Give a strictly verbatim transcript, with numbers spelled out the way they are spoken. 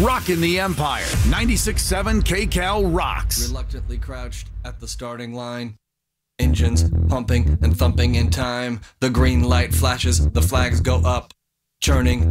Rockin' the Empire. ninety-six point seven K C A L rocks. Reluctantly crouched at the starting line. Engines pumping and thumping in time. The green light flashes, the flags go up. Churning